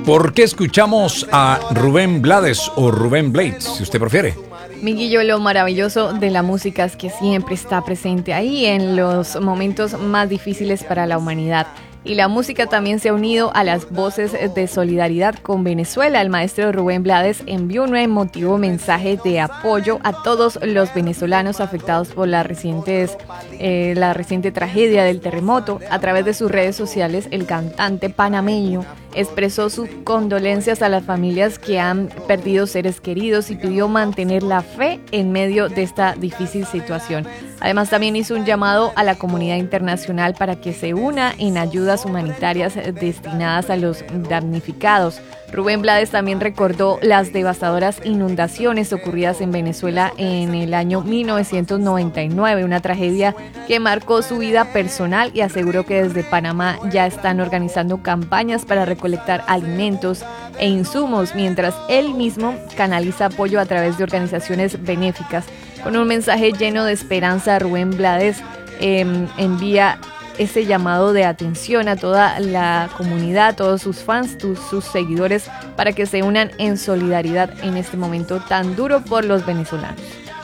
¿Por qué escuchamos a Rubén Blades o Rubén Blades, si usted prefiere? Miguillo, lo maravilloso de la música es que siempre está presente ahí en los momentos más difíciles para la humanidad. Y la música también se ha unido a las voces de solidaridad con Venezuela. El maestro Rubén Blades envió un emotivo mensaje de apoyo a todos los venezolanos afectados por la reciente tragedia del terremoto. A través de sus redes sociales, el cantante panameño expresó sus condolencias a las familias que han perdido seres queridos y pidió mantener la fe en medio de esta difícil situación. Además, también hizo un llamado a la comunidad internacional para que se una en ayudas humanitarias destinadas a los damnificados. Rubén Blades también recordó las devastadoras inundaciones ocurridas en Venezuela en el año 1999, una tragedia que marcó su vida personal, y aseguró que desde Panamá ya están organizando campañas para recolectar alimentos e insumos, mientras él mismo canaliza apoyo a través de organizaciones benéficas. Con un mensaje lleno de esperanza, Rubén Blades envía ese llamado de atención a toda la comunidad, a todos sus fans, sus seguidores, para que se unan en solidaridad en este momento tan duro por los venezolanos.